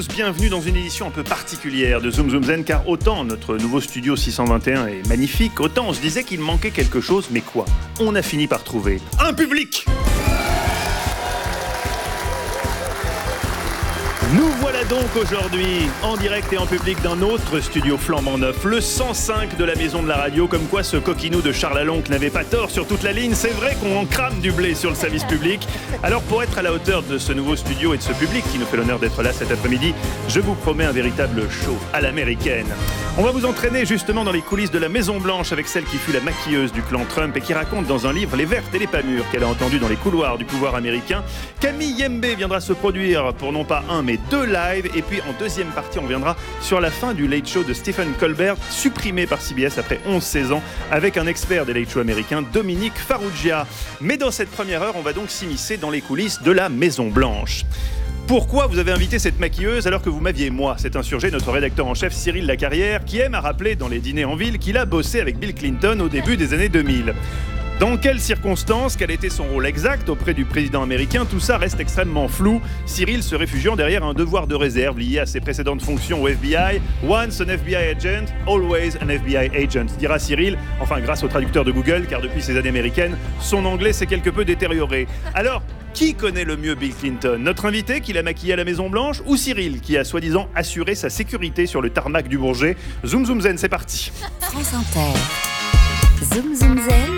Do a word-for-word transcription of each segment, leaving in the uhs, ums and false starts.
Bienvenue dans une édition un peu particulière de Zoom Zoom Zen, car autant notre nouveau studio six cent vingt et un est magnifique, autant on se disait qu'il manquait quelque chose, mais quoi ? On a fini par trouver un public. Nous voilà donc aujourd'hui en direct et en public d'un autre studio flambant neuf, le cent cinq de la Maison de la Radio, comme quoi ce coquinou de Charles Alonque n'avait pas tort sur toute la ligne. C'est vrai qu'on en crame du blé sur le service public. Alors pour être à la hauteur de ce nouveau studio et de ce public qui nous fait l'honneur d'être là cet après-midi, je vous promets un véritable show à l'américaine. On va vous entraîner justement dans les coulisses de la Maison Blanche avec celle qui fut la maquilleuse du clan Trump et qui raconte dans un livre les vertes et les pas mûres qu'elle a entendues dans les couloirs du pouvoir américain. Camille Yembe viendra se produire pour non pas un mais deux lives, et puis en deuxième partie on reviendra sur la fin du Late Show de Stephen Colbert, supprimé par C B S après onze seize ans, avec un expert des Late Show américains, Dominique Farrugia. Mais dans cette première heure, on va donc s'immiscer dans les coulisses de la Maison Blanche. Pourquoi vous avez invité cette maquilleuse alors que vous m'aviez, moi, cet insurgé, notre rédacteur en chef Cyril Lacarrière, qui aime à rappeler dans les dîners en ville qu'il a bossé avec Bill Clinton au début des années deux mille. Dans quelles circonstances, quel était son rôle exact auprès du président américain, tout ça reste extrêmement flou. Cyril se réfugiant derrière un devoir de réserve lié à ses précédentes fonctions au F B I. Once an F B I agent, always an F B I agent, dira Cyril, enfin grâce au traducteur de Google, car depuis ses années américaines, son anglais s'est quelque peu détérioré. Alors, qui connaît le mieux Bill Clinton ? Notre invité qui l'a maquillé à la Maison Blanche, ou Cyril qui a soi-disant assuré sa sécurité sur le tarmac du Bourget ? Zoom Zoom Zen, c'est parti. France Inter. Zoom Zoom Zen.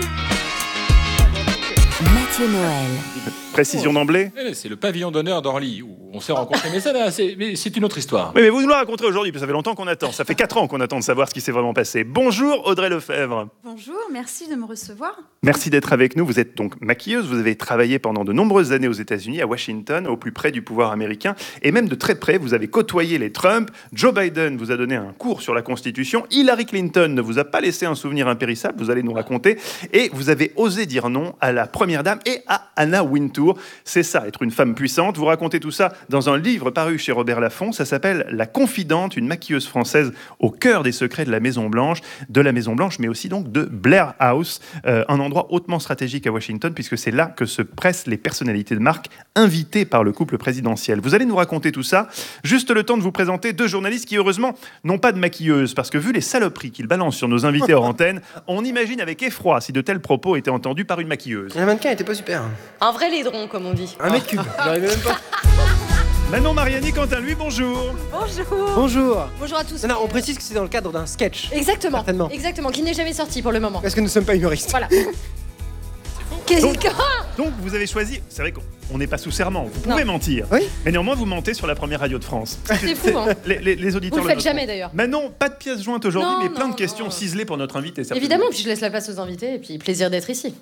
Mathieu Noël. Précision d'emblée ? C'est le pavillon d'honneur d'Orly où on s'est rencontrés. Mais ça, là, c'est, mais c'est une autre histoire. Oui, mais vous nous la raconterez aujourd'hui, parce que ça fait longtemps qu'on attend. Ça fait quatre ans qu'on attend de savoir ce qui s'est vraiment passé. Bonjour Audrey Lefebvre. Bonjour, merci de me recevoir. Merci d'être avec nous. Vous êtes donc maquilleuse. Vous avez travaillé pendant de nombreuses années aux États-Unis, à Washington, au plus près du pouvoir américain. Et même de très près, vous avez côtoyé les Trump. Joe Biden vous a donné un cours sur la Constitution. Hillary Clinton ne vous a pas laissé un souvenir impérissable, vous allez nous raconter. Et vous avez osé dire non à la Première Dame et à Anna Wintour. C'est ça, être une femme puissante. Vous racontez tout ça dans un livre paru chez Robert Laffont. Ça s'appelle La Confidente, une maquilleuse française au cœur des secrets de la Maison Blanche, de la Maison Blanche, mais aussi donc de Blair House, euh, un endroit hautement stratégique à Washington, puisque c'est là que se pressent les personnalités de marque invitées par le couple présidentiel. Vous allez nous raconter tout ça. Juste le temps de vous présenter deux journalistes qui, heureusement, n'ont pas de maquilleuse, parce que vu les saloperies qu'ils balancent sur nos invités hors antenne, on imagine avec effroi si de tels propos étaient entendus par une maquilleuse. La mannequin était pas super. Un vrai laidron, comme on dit. Un mètre cube, j'arrivais même pas. Manon Mariani, Quentin, lui, bonjour. Bonjour. Bonjour. Bonjour à tous. Non, non, on précise que c'est dans le cadre d'un sketch. Exactement. Certainement. Exactement, qui n'est jamais sorti pour le moment. Parce que nous ne sommes pas humoristes. Voilà. Qu'est-ce Donc, que... donc vous avez choisi, c'est vrai qu'on n'est pas sous serment, vous pouvez Non. mentir, Oui. mais néanmoins vous mentez sur la première radio de France. C'est fou, hein. Les, les, les auditeurs Vous le faites noteront. jamais, d'ailleurs. Mais non, pas de pièces jointes aujourd'hui, Non, mais plein non, de questions non. ciselées pour notre invité. certainement. Évidemment, puis je laisse la place aux invités, et puis plaisir d'être ici.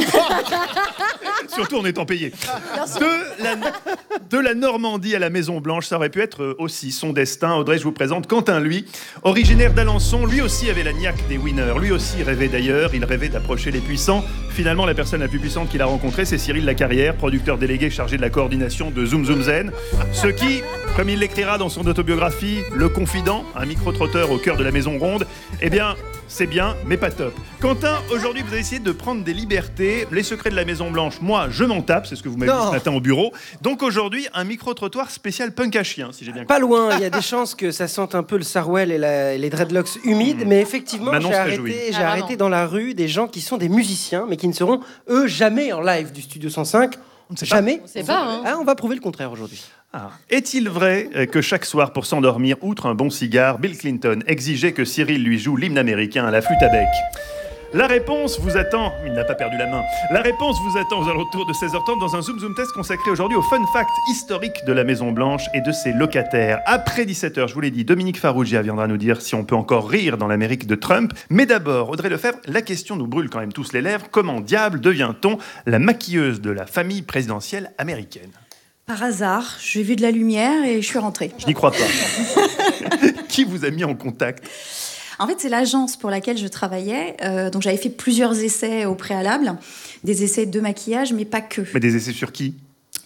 Surtout en étant payé. Bien sûr. De la, de la Normandie à la Maison Blanche, ça aurait pu être aussi son destin. Audrey, je vous présente Quentin, lui, originaire d'Alençon. Lui aussi avait la niaque des winners. Lui aussi rêvait d'ailleurs. Il rêvait d'approcher les puissants. Finalement, la personne la plus puissante qu'il a rencontrée, c'est Cyril Lacarrière, producteur délégué chargé de la coordination de Zoom Zoom Zen. Ce qui, comme il l'écrira dans son autobiographie, Le Confident, un micro-trotteur au cœur de la Maison Ronde, eh bien, c'est bien, mais pas top. Quentin, aujourd'hui, vous avez essayé de prendre des libertés. Les secrets de la Maison Blanche, moi, je m'en tape, c'est ce que vous m'avez dit Non. ce matin au bureau. Donc aujourd'hui, un micro-trottoir spécial punk à chien, si j'ai bien compris. Pas loin, il y a des chances que ça sente un peu le Sarwell et, la- et les dreadlocks humides, mais effectivement, Manon j'ai se arrêté, réjouit. j'ai Ah, arrêté vraiment. dans la rue des gens qui sont des musiciens, mais qui ne seront, eux, jamais en live du Studio cent cinq. On ne sait pas. Jamais. On sait pas, hein. Ah, on va prouver le contraire aujourd'hui. Ah. Est-il vrai euh, que chaque soir, pour s'endormir, outre un bon cigare, Bill Clinton exigeait que Cyril lui joue l'hymne américain à la flûte à bec ? La réponse vous attend, il n'a pas perdu la main, la réponse vous attend aux alentours de seize heures trente dans un Zoom Zoom Test consacré aujourd'hui au fun fact historique de la Maison Blanche et de ses locataires. Après dix-sept heures, je vous l'ai dit, Dominique Farrugia viendra nous dire si on peut encore rire dans l'Amérique de Trump. Mais d'abord, Audrey Lefebvre, la question nous brûle quand même tous les lèvres. Comment diable devient-on la maquilleuse de la famille présidentielle américaine ? Par hasard, j'ai vu de la lumière et je suis rentrée. Je n'y crois pas. Qui vous a mis en contact ? En fait, c'est l'agence pour laquelle je travaillais. Euh, donc, j'avais fait plusieurs essais au préalable, des essais de maquillage, mais pas que. Mais des essais sur qui ?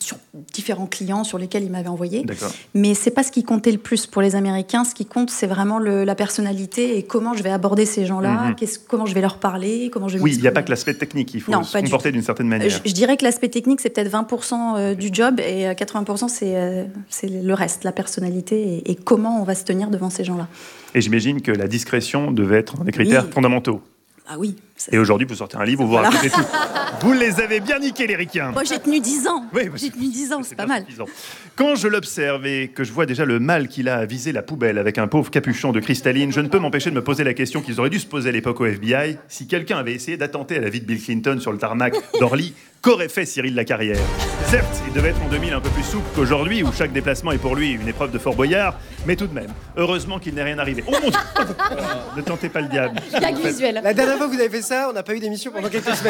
sur différents clients sur lesquels il m'avait envoyé. D'accord. Mais c'est pas ce qui comptait le plus pour les Américains. Ce qui compte, c'est vraiment le, la personnalité et comment je vais aborder ces gens-là, Mm-hmm. qu'est-ce, comment je vais leur parler, comment je vais Oui, il n'y a pas m'exprimer. que l'aspect technique, il faut Non, se pas du comporter tout. d'une certaine manière. Je, je dirais que l'aspect technique, c'est peut-être vingt pour cent euh, du job et euh, quatre-vingts pour cent, c'est, euh, c'est le reste, la personnalité et, et comment on va se tenir devant ces gens-là. Et j'imagine que la discrétion devait être un des critères Oui. fondamentaux. Ah oui. ça- Et aujourd'hui, vous sortez un livre où vous Voilà. racontez tout. Vous les avez bien niqués, les ricains. Moi, j'ai tenu dix ans. Oui, bah, j'ai tenu dix ans, c'est, pas bien mal. suffisant. Quand je l'observe et que je vois déjà le mal qu'il a à viser la poubelle avec un pauvre capuchon de cristalline, je ne peux m'empêcher de me poser la question qu'ils auraient dû se poser à l'époque au F B I. Si quelqu'un avait essayé d'attenter à la vie de Bill Clinton sur le tarmac d'Orly, qu'aurait fait Cyril Lacarrière? Certes, il devait être en deux mille un peu plus souple qu'aujourd'hui, où chaque déplacement est pour lui une épreuve de Fort Boyard, mais tout de même, heureusement qu'il n'est rien arrivé. Oh mon Dieu. Ne tentez pas le diable. Gag visuel. La dernière fois que vous avez fait ça, on n'a pas eu d'émission pendant quelques semaines.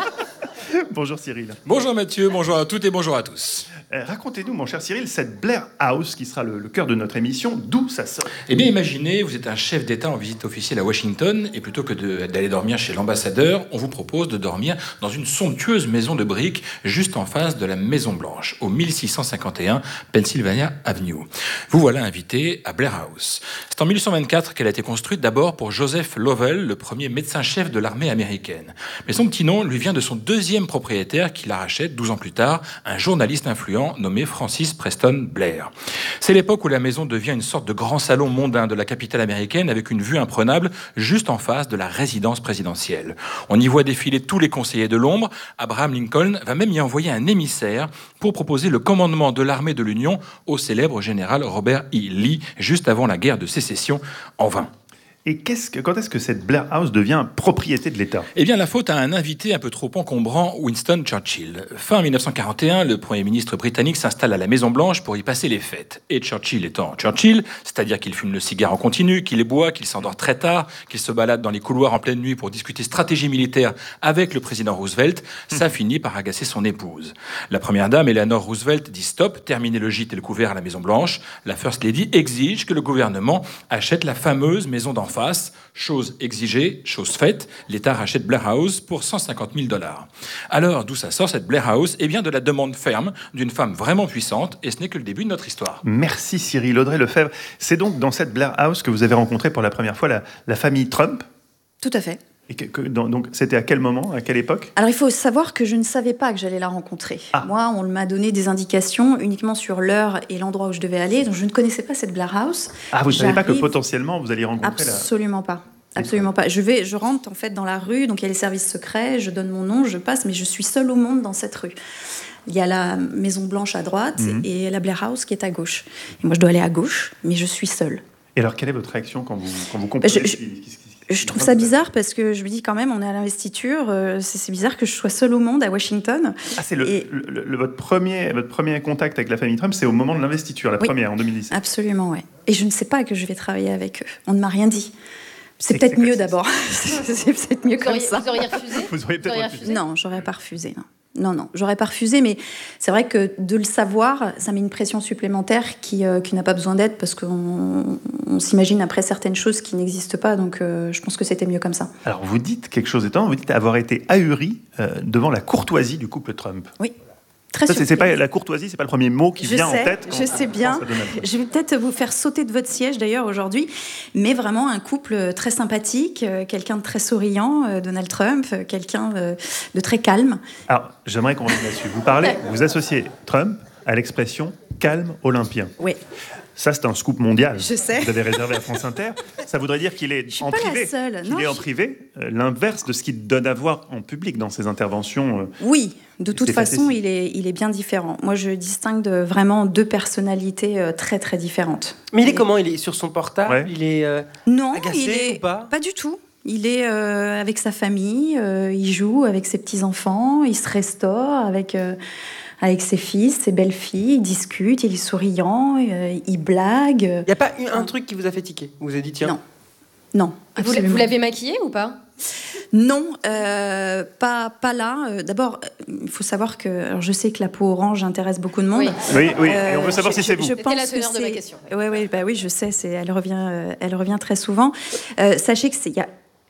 Bonjour Cyril. Bonjour Mathieu, bonjour à toutes et bonjour à tous. Euh, racontez-nous, mon cher Cyril, cette Blair House qui sera le, le cœur de notre émission, d'où ça sort? Eh bien, imaginez, vous êtes un chef d'État en visite officielle à Washington, et plutôt que de- d'aller dormir chez l'ambassadeur, on vous propose de dormir dans une somptueuse maison de briques juste en face de la Maison Blanche, au mille six cent cinquante et un Pennsylvania Avenue. Vous voilà invité à Blair House. C'est en mille huit cent vingt-quatre qu'elle a été construite d'abord pour Joseph Lovell, le premier médecin-chef de l'armée américaine. Mais son petit nom lui vient de son deuxième propriétaire qui la rachète douze ans plus tard, un journaliste influent nommé Francis Preston Blair. C'est l'époque où la maison devient une sorte de grand salon mondain de la capitale américaine avec une vue imprenable juste en face de la résidence présidentielle. On y voit défiler tous les conseillers de l'ombre. Abraham Lincoln va même y envoyer un émissaire pour proposer le commandement de l'armée de l'Union au célèbre général Robert E. Lee juste avant la guerre de sécession, en vain. Et qu'est-ce que, quand est-ce que cette Blair House devient propriété de l'État? Eh bien, la faute à un invité un peu trop encombrant, Winston Churchill. Fin mille neuf cent quarante et un, le Premier ministre britannique s'installe à la Maison-Blanche pour y passer les fêtes. Et Churchill étant Churchill, c'est-à-dire qu'il fume le cigare en continu, qu'il boit, qu'il s'endort très tard, qu'il se balade dans les couloirs en pleine nuit pour discuter stratégie militaire avec le président Roosevelt, ça finit par agacer son épouse. La première dame, Eleanor Roosevelt, dit stop, terminez le gîte et le couvert à la Maison-Blanche. La First Lady exige que le gouvernement achète la fameuse maison d'en face. Chose exigée, chose faite, l'État rachète Blair House pour cent cinquante mille dollars. Alors, d'où ça sort cette Blair House? Eh bien, de la demande ferme d'une femme vraiment puissante, et ce n'est que le début de notre histoire. Merci Cyril. Audrey Lefebvre, c'est donc dans cette Blair House que vous avez rencontré pour la première fois la, la famille Trump. Tout à fait. Et que, que- dans- donc, c'était à quel moment, à quelle époque? Alors, il faut savoir que je ne savais pas que j'allais la rencontrer. Ah. Moi, on m'a donné des indications uniquement sur l'heure et l'endroit où je devais aller. Donc, je ne connaissais pas cette Blair House. Ah, vous ne savez pas que J'arrive- potentiellement vous alliez rencontrer la... Absolument pas. Absolument pas. Je vais, je rentre en fait dans la rue, donc il y a les services secrets, je donne mon nom, je passe, mais je suis seule au monde dans cette rue. Il y a la Maison Blanche à droite Mhm. et la Blair House qui est à gauche. Et moi, je dois aller à gauche, mais je suis seule. Et alors, quelle est votre réaction quand vous, quand vous comprenez Je- ce je- qui- qui- qui- Je trouve ça bizarre parce que je me dis quand même, on est à l'investiture, euh, c'est c'est bizarre que je sois seule au monde à Washington. Ah, c'est le, Et- le- le- votre, premier, votre premier contact avec la famille Trump, c'est au moment de l'investiture, la Oui. première, en deux mille dix-sept. Absolument, ouais. Et je ne sais pas que je vais travailler avec eux. On ne m'a rien dit. C'est C'est- peut-être c'est- mieux c'est- d'abord. c'est peut-être mieux Vous comme auriez, ça. vous auriez refusé Vous auriez peut-être Vous auriez refusé. refusé Non, j'aurais pas refusé. Non, non, non j'aurais pas refusé, mais c'est vrai que de le savoir, ça met une pression supplémentaire qui, euh, qui n'a pas besoin d'être parce qu'on on s'imagine après certaines choses qui n'existent pas. Donc, euh, je pense que c'était mieux comme ça. Alors, vous dites quelque chose étonnant, vous dites avoir été ahuri euh, devant la courtoisie du couple Trump. Oui, très Ça, c'est, c'est surprise. pas, la courtoisie, c'est pas le premier mot qui Je vient sais, en tête. quand je on sais pense bien. à Donald Trump. Je vais peut-être vous faire sauter de votre siège d'ailleurs aujourd'hui, mais vraiment un couple très sympathique, euh, quelqu'un de très souriant, euh, Donald Trump, euh, quelqu'un euh, de très calme. Alors, j'aimerais qu'on revienne là-dessus. Vous parlez, vous associez Trump à l'expression calme olympien. Oui, Ça, c'est un scoop mondial. Je sais. Vous avez réservé à France Inter. Ça voudrait dire qu'il est Je suis en pas la privé. seule, Qu'il non, est en je- privé, euh, l'inverse de ce qu'il donne à voir en public dans ses interventions. euh. oui. De toute C'est façon, facile. il est, il est bien différent. Moi, je distingue de vraiment deux personnalités euh, très très différentes. Mais il est Et- comment? Il est sur son portable? Ouais. Il est. euh, Non, Agacé il est ou pas du tout. Il est euh, avec sa famille, euh, il joue avec ses petits-enfants, il se restaure avec, euh, avec ses fils, ses belles-filles, il discute, il est souriant, euh, il blague. Il n'y a pas eu un truc qui vous a fait tiquer? Vous vous avez dit, tiens. Non. Non, Vous, l'a- absolument. vous l'avez maquillé ou pas? Non, euh, pas, pas là. Euh, D'abord, euh, il faut savoir que alors je sais que la peau orange intéresse beaucoup de monde. Oui. Oui, oui. Euh, et on veut savoir je- si c'est je- vous. je C'était pense la que teneur de ma c'est- question. Ouais, ouais, bah oui, je sais. C'est, elle revient, euh, elle revient très souvent. Euh, sachez que c'est, il y a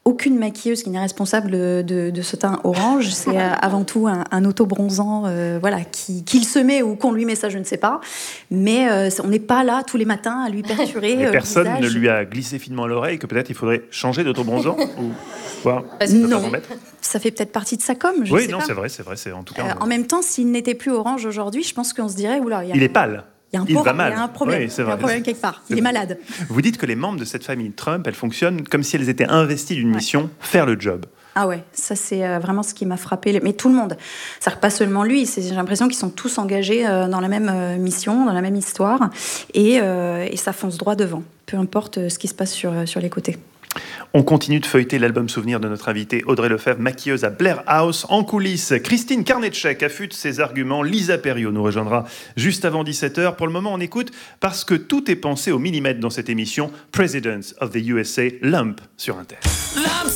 aucune maquilleuse qui n'est responsable de, de, de ce teint orange. C'est euh, avant tout un, un auto-bronzant euh, voilà, qui, qu'il se met ou qu'on lui met, ça je ne sais pas. Mais euh, on n'est pas là tous les matins à lui perturer. Et euh, personne le ne visage. lui a glissé finement à l'oreille que peut-être il faudrait changer d'auto-bronzant ou quoi, Non, en mettre. ça fait peut-être partie de sa com, je Oui, sais non, pas. c'est vrai, c'est vrai. C'est en tout cas. Euh, on- en même temps, s'il n'était plus orange aujourd'hui, je pense qu'on se dirait, oula, il y a Il un- est pâle. Il y a un, Il por- va mal. il y a un problème. Oui, c'est il y a un vrai. problème quelque part. C'est Il est vrai. malade. Vous dites que les membres de cette famille Trump, elles fonctionnent comme si elles étaient investies d'une mission, faire le job. Ah ouais, ça c'est euh, vraiment ce qui m'a frappé. Mais tout le monde. C'est-à-dire pas seulement lui. C'est, j'ai l'impression qu'ils sont tous engagés euh, dans la même euh, mission, dans la même histoire. Et, euh, et ça fonce droit devant. Peu importe euh, ce qui se passe sur, euh, sur les côtés. On continue de feuilleter l'album souvenir de notre invitée Audrey Lefebvre, maquilleuse à Blair House. En coulisses, Christine Karnetchek affûte ses arguments. Lisa Perriot nous rejoindra juste avant dix-sept heures. Pour le moment, on écoute parce que tout est pensé au millimètre dans cette émission. Presidents of the U S A, Lump sur Inter. Lumps